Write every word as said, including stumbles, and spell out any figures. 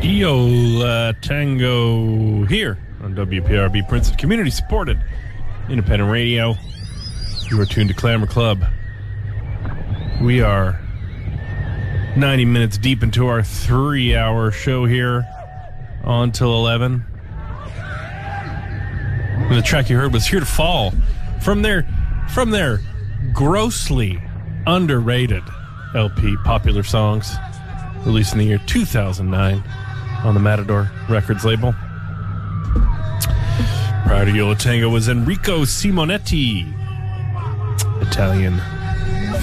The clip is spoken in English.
Iola Tango here on W P R B Princeton, community supported independent radio. You are tuned to Clamor Club. We are ninety minutes deep into our three hour show here on till eleven. And the track you heard was Here to Fall from their from their grossly underrated L P, Popular Songs, released in the year two thousand nine on the Matador Records label. Prior to Iola Tango was Enrico Simonetti, Italian